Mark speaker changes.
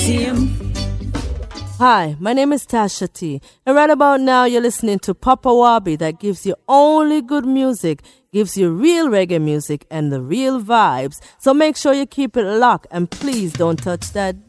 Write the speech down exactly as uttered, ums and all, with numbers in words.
Speaker 1: Hi, my name is Tasha T, and right about now you're listening to Papa Wabi that gives you only good music, gives you real reggae music and the real vibes. So make sure you keep it locked and please don't touch that